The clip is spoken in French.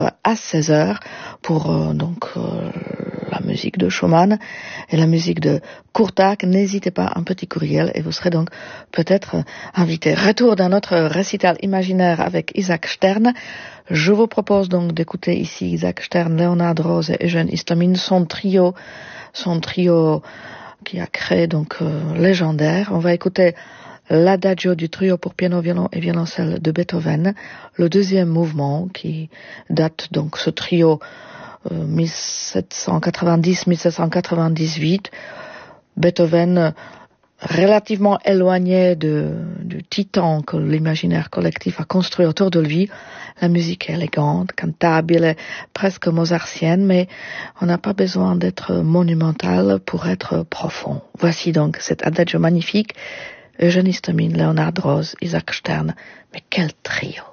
à 16h pour la musique de Schumann et la musique de Kurtág. N'hésitez pas, un petit courriel et vous serez donc peut-être invité. Retour d'un autre récital imaginaire avec Isaac Stern. Je vous propose donc d'écouter ici Isaac Stern, Leonard Rose et Eugène Istomine, son trio qui a créé donc légendaire. On va écouter l'adagio du trio pour piano, violon et violoncelle de Beethoven, le deuxième mouvement qui date donc ce trio 1790-1798. Beethoven relativement éloigné du titan que l'imaginaire collectif a construit autour de lui. La musique est élégante, cantabile, presque mozartienne, mais on n'a pas besoin d'être monumental pour être profond. Voici donc cet adagio magnifique. Eugène Istomine, Leonard Rose, Isaac Stern. Mais quel trio!